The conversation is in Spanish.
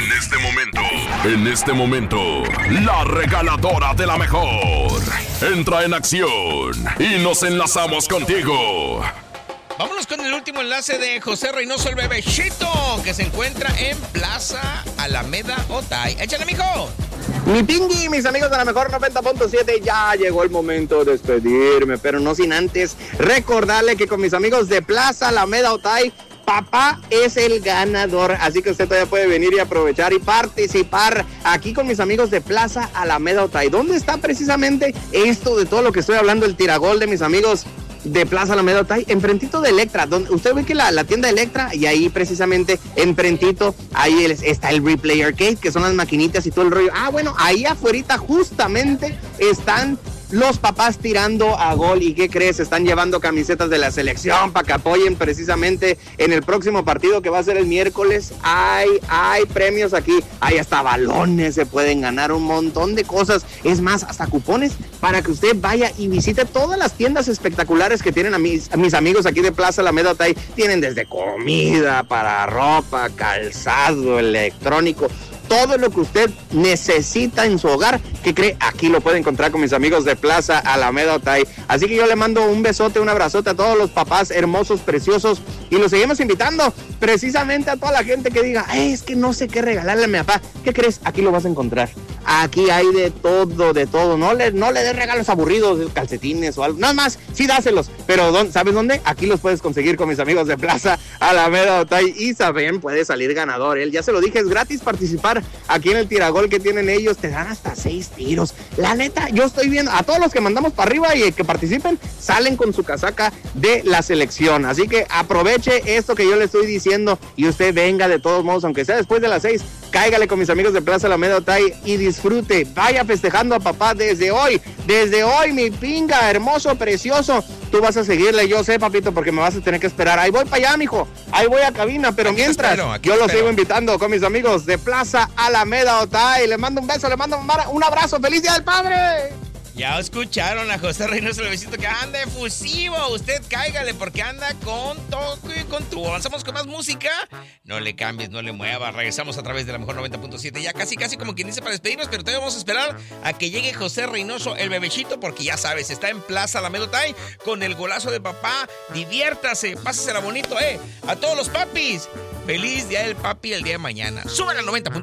En este momento, la regaladora de la mejor entra en acción y nos enlazamos contigo. Vámonos con el último enlace de José Reynoso, el bebecito, que se encuentra en Plaza Alameda Otay. ¡Échale, mijo! Mi Pingui, mis amigos de la mejor 90.7, ya llegó el momento de despedirme, pero no sin antes recordarle que con mis amigos de Plaza Alameda Otay, papá es el ganador, así que usted todavía puede venir y aprovechar y participar aquí con mis amigos de Plaza Alameda Otay. ¿Dónde está precisamente esto de todo lo que estoy hablando, el tiragol de mis amigos de Plaza Alameda Otay? Enfrentito de Electra, donde usted ve que la tienda de Electra, y ahí precisamente enfrentito, ahí está el Replay Arcade, que son las maquinitas y todo el rollo. Ah, bueno, ahí afuerita justamente están los papás tirando a gol. ¿Y qué crees? Están llevando camisetas de la selección para que apoyen precisamente en el próximo partido que va a ser el miércoles. Hay premios aquí, hay hasta balones, se pueden ganar un montón de cosas, es más, hasta cupones para que usted vaya y visite todas las tiendas espectaculares que tienen a mis amigos aquí de Plaza Alameda Otay. Tienen desde comida, para ropa, calzado, electrónico, todo lo que usted necesita en su hogar, que cree, aquí lo puede encontrar con mis amigos de Plaza Alameda Otay. Así que yo le mando un besote, un abrazote a todos los papás hermosos, preciosos, y los seguimos invitando precisamente a toda la gente que diga, es que no sé qué regalarle a mi papá. ¿Qué crees? Aquí lo vas a encontrar. Aquí hay de todo. No le des regalos aburridos, calcetines o algo. Nada más, sí dáselos. Pero ¿sabes dónde? Aquí los puedes conseguir con mis amigos de Plaza Alameda Otay. Y saben, puede salir ganador. Ya se lo dije, es gratis participar aquí en el tiragol que tienen ellos. Te dan hasta 6 tiros. La neta, yo estoy viendo a todos los que mandamos para arriba y que participen, salen con su casaca de la selección. Así que aproveche esto que yo le estoy diciendo y usted venga de todos modos, aunque sea después de las 6, cáigale con mis amigos de Plaza Alameda Otay y disfrute. Vaya festejando a papá desde hoy, mi pinga, hermoso, precioso. Tú vas a seguirle, yo sé, papito, porque me vas a tener que esperar. Ahí voy para allá, mijo. Ahí voy a cabina, pero aquí mientras, yo lo sigo invitando con mis amigos de Plaza Alameda Otay. Le mando un beso, le mando un abrazo. ¡Feliz Día del Padre! Ya escucharon a José Reynoso, el besito, que anda efusivo. Usted cáigale porque anda con toque y con tubo. Avanzamos con más música. No le cambies, no le muevas. Regresamos a través de la mejor 90.7. Ya casi como quien dice para despedirnos, pero todavía vamos a esperar a que llegue José Reynoso, el bebecito, porque ya sabes, está en Plaza Alameda Otay con el golazo de papá. Diviértase, pásesela bonito, A todos los papis, feliz Día del Papi el día de mañana. Sube al 90.